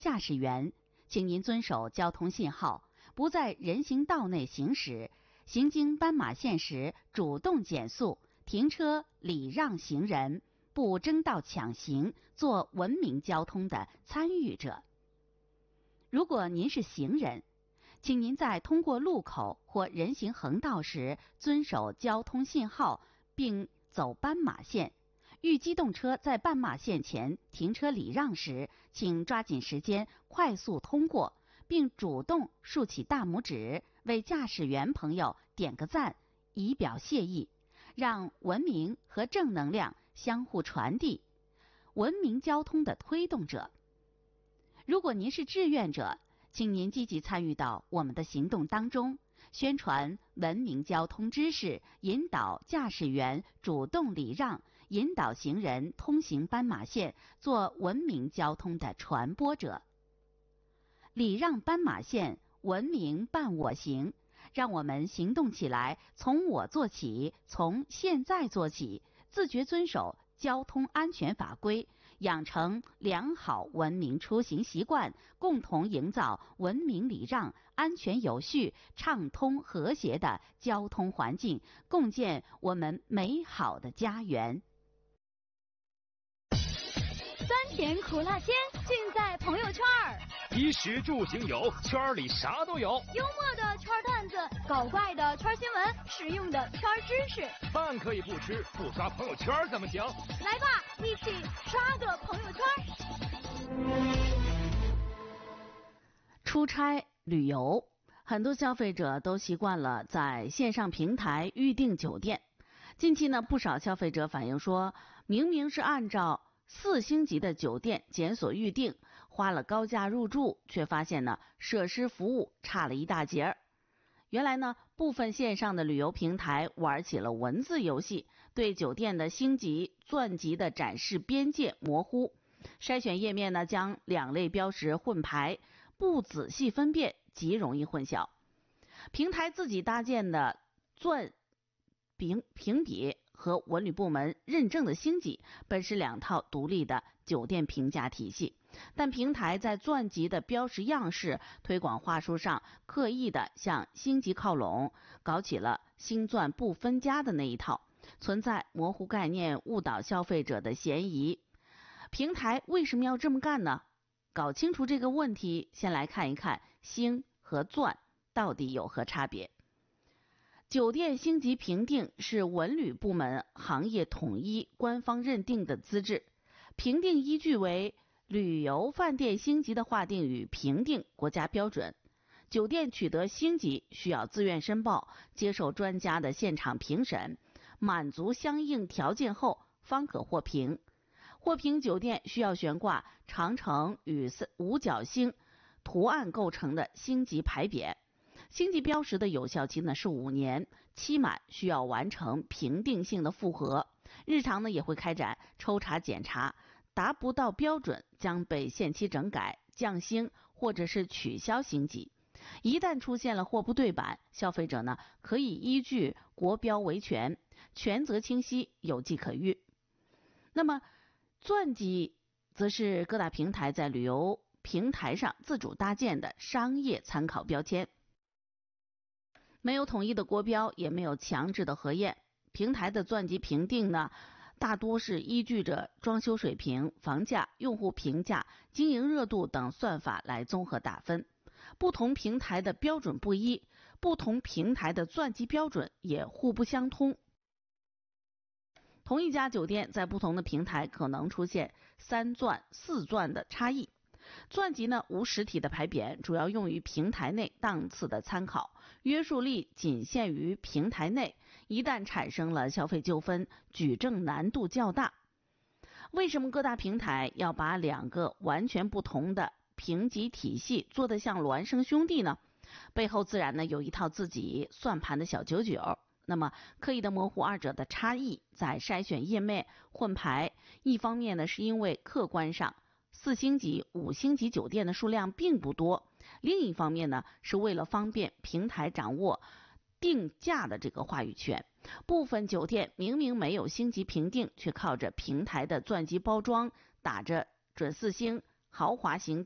驾驶员，请您遵守交通信号，不在人行道内行驶，行经斑马线时主动减速，停车礼让行人，不争道抢行，做文明交通的参与者。如果您是行人，请您在通过路口或人行横道时遵守交通信号，并走斑马线。遇机动车在斑马线前停车礼让时，请抓紧时间快速通过，并主动竖起大拇指，为驾驶员朋友点个赞，以表谢意，让文明和正能量相互传递。文明交通的推动者。如果您是志愿者，请您积极参与到我们的行动当中，宣传文明交通知识，引导驾驶员主动礼让，引导行人通行斑马线，做文明交通的传播者。礼让斑马线，文明伴我行。让我们行动起来，从我做起，从现在做起，自觉遵守交通安全法规，养成良好文明出行习惯，共同营造文明礼让、安全有序、畅通和谐的交通环境，共建我们美好的家园。 酸甜苦辣鲜，尽在朋友圈儿。 衣食住行有，圈里啥都有。 幽默的圈段子，搞怪的圈新闻，实用的圈知识。 饭可以不吃，不刷朋友圈怎么行？ 来吧，一起刷个朋友圈。 出差旅游，很多消费者都习惯了在线上平台预订酒店。近期呢，不少消费者反映说，明明是按照4星级的酒店检索预订，花了高价入住，却发现呢设施服务差了一大截儿。原来呢，部分线上的旅游平台玩起了文字游戏，对酒店的星级、钻级的展示边界模糊，筛选页面呢将2类标识混排，不仔细分辨极容易混淆。平台自己搭建的钻评比和文旅部门认证的星级本是2套独立的酒店评价体系，但平台在钻级的标识样式推广话术上刻意的向星级靠拢，搞起了星钻不分家的那一套，存在模糊概念误导消费者的嫌疑。平台为什么要这么干呢？搞清楚这个问题，先来看一看星和钻到底有何差别。酒店星级评定是文旅部门行业统一官方认定的资质，评定依据为旅游饭店星级的划定与评定国家标准。酒店取得星级需要自愿申报，接受专家的现场评审，满足相应条件后方可获评。获评酒店需要悬挂长城与五角星图案构成的星级牌匾。星级标识的有效期呢是5年，期满需要完成评定性的复核，日常呢也会开展抽查检查，达不到标准将被限期整改、降星或者是取消星级。一旦出现了货不对版，消费者呢可以依据国标维权，权责清晰，有迹可循。那么钻级则是各大平台在旅游平台上自主搭建的商业参考标签，没有统一的国标，也没有强制的核验。平台的钻级评定呢，大多是依据着装修水平、房价、用户评价、经营热度等算法来综合打分。不同平台的标准不一，不同平台的钻级标准也互不相通。同一家酒店在不同的平台可能出现3钻、4钻的差异。钻级呢无实体的牌匾，主要用于平台内档次的参考，约束力仅限于平台内，一旦产生了消费纠纷，举证难度较大。为什么各大平台要把2个完全不同的评级体系做得像孪生兄弟呢？背后自然呢有一套自己算盘的小九九。那么刻意的模糊2者的差异，在筛选页面混排，一方面呢是因为客观上4星级、5星级酒店的数量并不多，另一方面呢是为了方便平台掌握定价的这个话语权。部分酒店明明没有星级评定，却靠着平台的钻级包装，打着准4星、豪华型等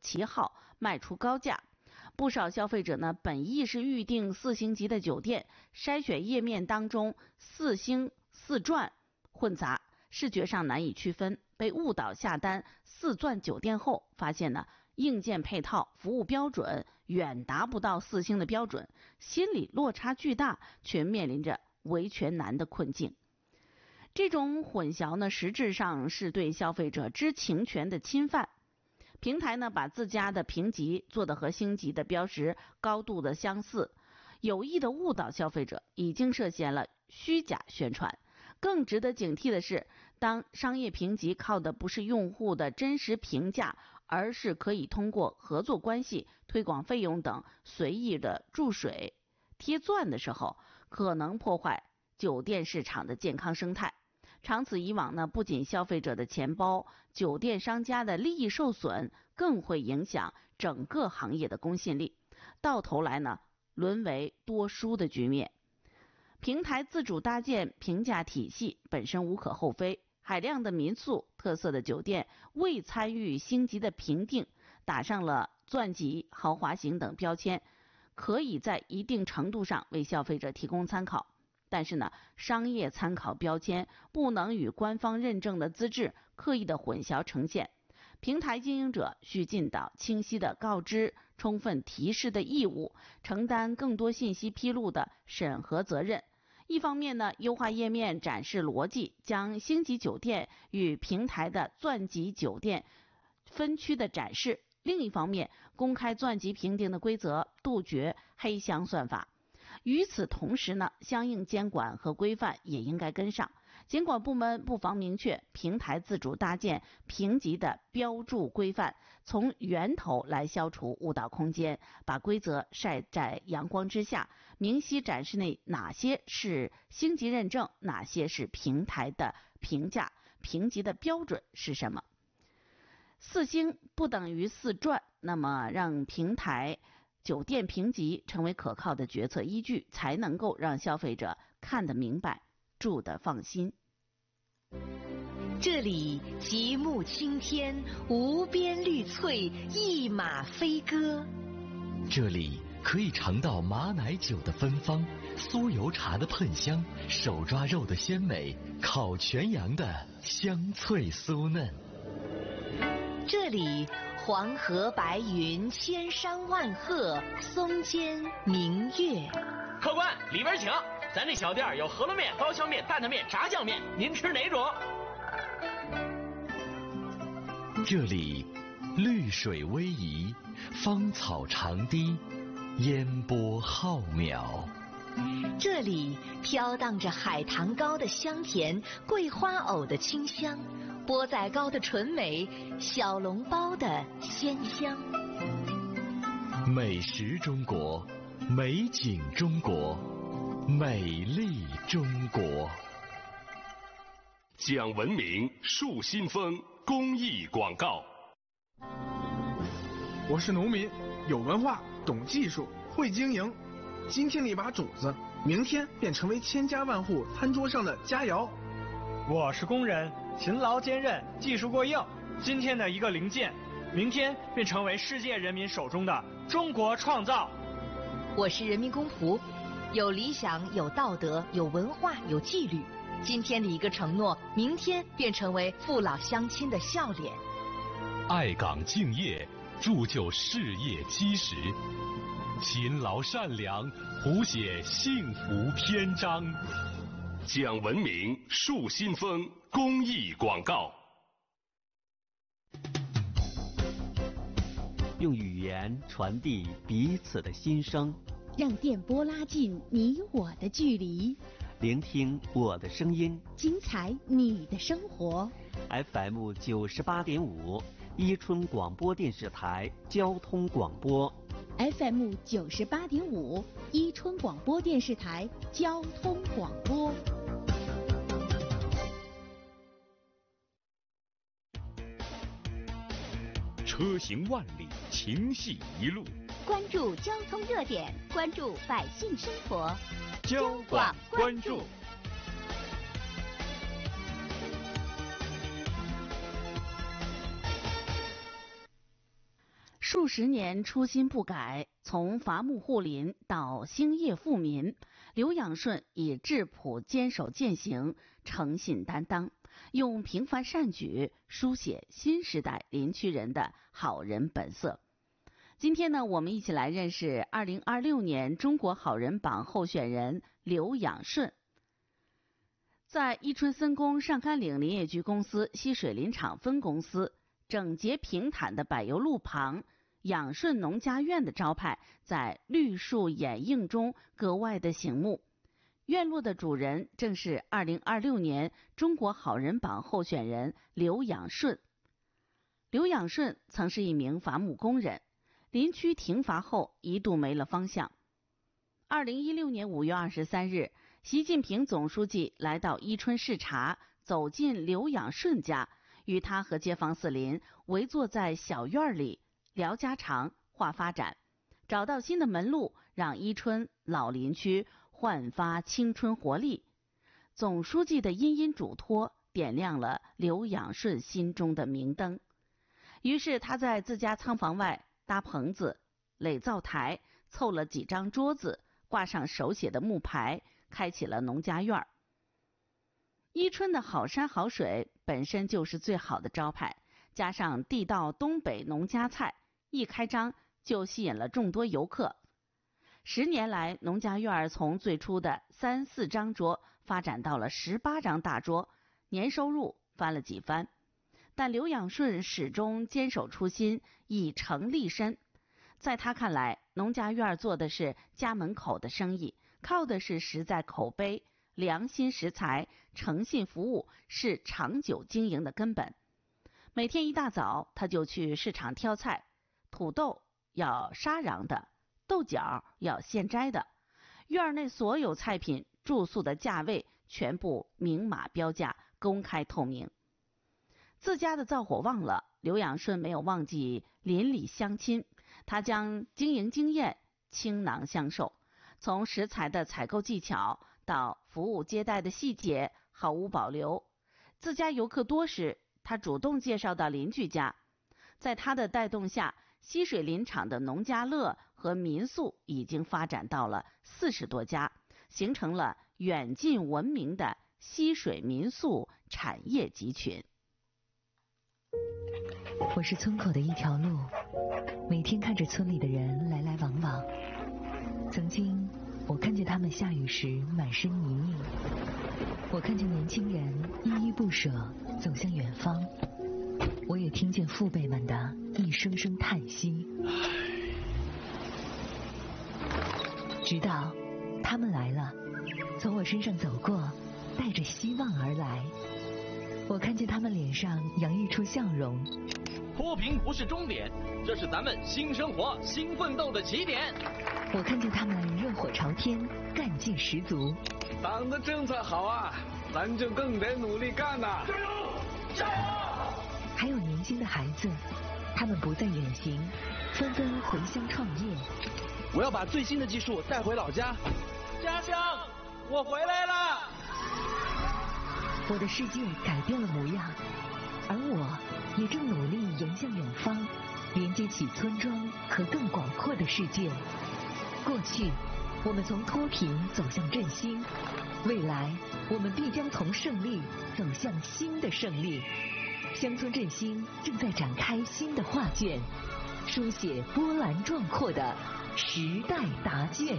旗号，卖出高价。不少消费者呢，本意是预订4星级的酒店，筛选页面当中4星4钻混杂，视觉上难以区分，被误导下单4钻酒店后，发现呢硬件配套、服务标准远达不到4星的标准，心理落差巨大，却面临着维权难的困境。这种混淆呢，实质上是对消费者知情权的侵犯。平台呢，把自家的评级做得和星级的标识高度的相似，有意的误导消费者，已经涉嫌了虚假宣传。更值得警惕的是，当商业评级靠的不是用户的真实评价，而是可以通过合作关系、推广费用等随意的注水贴钻的时候，可能破坏酒店市场的健康生态。长此以往呢，不仅消费者的钱包，酒店商家的利益受损，更会影响整个行业的公信力，到头来呢，沦为多输的局面。平台自主搭建评价体系本身无可厚非，海量的民宿特色的酒店未参与星级的评定，打上了钻级、豪华型等标签，可以在一定程度上为消费者提供参考。但是呢，商业参考标签不能与官方认证的资质刻意的混淆呈现。平台经营者需尽到清晰的告知、充分提示的义务，承担更多信息披露的审核责任。一方面呢，优化页面展示逻辑，将星级酒店与平台的钻级酒店分区的展示；另一方面，公开钻级评定的规则，杜绝黑箱算法。与此同时呢，相应监管和规范也应该跟上。监管部门不妨明确平台自主搭建评级的标注规范，从源头来消除误导空间，把规则晒在阳光之下，明晰展示内哪些是星级认证，哪些是平台的评价，评级的标准是什么。4星不等于4钻，那么让平台酒店评级成为可靠的决策依据，才能够让消费者看得明白，住得放心。 这里极目青天，无边绿翠，一马飞歌。 这里可以尝到马奶酒的芬芳，酥油茶的喷香，手抓肉的鲜美，烤全羊的香脆酥嫩。 这里黄河白云，千山万壑，松间明月。 客官，里边请。咱这小店有饸饹面、刀削面、担担面、炸酱面，您吃哪种？ 这里绿水逶迤，芳草长堤，烟波浩渺。 这里飘荡着海棠糕的香甜，桂花藕的清香，钵仔糕的纯美，小笼包的鲜香。 美食中国，美景中国，美丽中国。 讲文明树新风公益广告。 我是农民，有文化，懂技术，会经营。今天的一把种子，明天便成为千家万户餐桌上的佳肴。 我是工人，勤劳坚韧，技术过硬。今天的一个零件，明天便成为世界人民手中的中国创造。 我是人民公仆，有理想，有道德，有文化，有纪律。今天的一个承诺，明天便成为父老乡亲的笑脸。 爱岗敬业，铸就事业基石；勤劳善良，谱写幸福篇章。讲文明树新风公益广告。 用语言传递彼此的心声， 让电波拉近你我的距离， 聆听我的声音， 精彩你的生活。 FM 98.5，伊春广播电视台交通广播。 FM 98.5，伊春广播电视台交通广播。 车行万里，情系一路。 关注交通热点，关注百姓生活。 交广关注。 数十年初心不改，从伐木护林到兴业富民，刘养顺以质朴坚守践行，诚信担当，用平凡善举书写新时代林区人的好人本色。今天呢，我们一起来认识2026年中国好人榜候选人刘养顺。在伊春森工上甘岭林业局公司溪水林场分公司整洁平坦的柏油路旁，养顺农家院的招牌在绿树掩映中格外的醒目。院落的主人正是2026年中国好人榜候选人刘养顺。刘养顺曾是一名伐木工人，林区停伐后一度没了方向。2016年5月23日，习近平总书记来到伊春视察，走进刘养顺家，与他和街坊四邻围坐在小院里聊家常、话发展，找到新的门路，让伊春老林区焕发青春活力。总书记的殷殷嘱托点亮了刘养顺心中的明灯。于是他在自家仓房外搭棚子、垒灶台，凑了几张桌子，挂上手写的木牌，开启了农家院。伊春的好山好水本身就是最好的招牌，加上地道东北农家菜，一开张就吸引了众多游客。10年来，农家院从最初的3、4张桌发展到了18张大桌，年收入翻了几番。但刘养顺始终坚守初心，以诚立身。在他看来，农家院做的是家门口的生意，靠的是实在口碑，良心食材，诚信服务是长久经营的根本。每天一大早，他就去市场挑菜，土豆要杀瓤的，豆角要现摘的，院内所有菜品、住宿的价位全部明码标价，公开透明。自家的灶火旺了，刘养顺没有忘记邻里乡亲，他将经营经验倾囊相授，从食材的采购技巧到服务接待的细节毫无保留。自家游客多时，他主动介绍到邻居家。在他的带动下，溪水林场的农家乐和民宿已经发展到了40多家，形成了远近闻名的溪水民宿产业集群。 我是村口的一条路，每天看着村里的人来来往往。曾经我看见他们下雨时满身泥泞，我看见年轻人依依不舍走向远方，我也听见父辈们的一声声叹息。直到他们来了，从我身上走过，带着希望而来。我看见他们脸上洋溢出笑容。 脱贫不是终点，这是咱们新生活、新奋斗的起点。 我看见他们热火朝天，干劲十足。 党的政策好啊，咱就更得努力干呐！加油！加油！ 还有年轻的孩子，他们不再远行，纷纷回乡创业。 我要把最新的技术带回老家。 家乡，我回来了！ 我的世界改变了模样，而我也正努力迎向远方，连接起村庄和更广阔的世界。过去，我们从脱贫走向振兴，未来，我们必将从胜利走向新的胜利。乡村振兴正在展开新的画卷，书写波澜壮阔的时代答卷。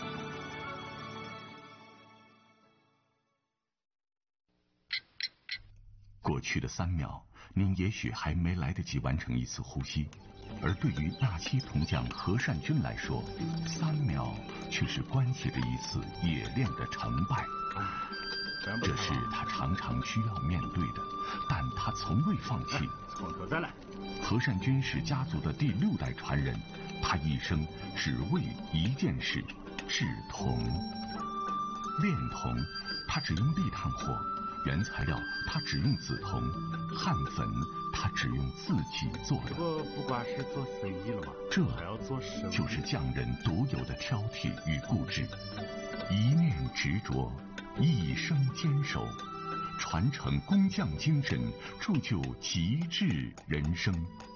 过去的3秒，您也许还没来得及完成一次呼吸，而对于纳西铜匠何善军来说，3秒却是关系着一次冶炼的成败。这是他常常需要面对的，但他从未放弃。何善军是家族的第6代传人，他一生只为一件事：制铜。炼铜，他只用砾炭火。原材料他只用紫铜，焊粉他只用自己做的。 不管是做生意了嘛， 这还要做生意， 就是匠人独有的挑剔与固执，一念执着，一生坚守，传承工匠精神，铸就极致人生。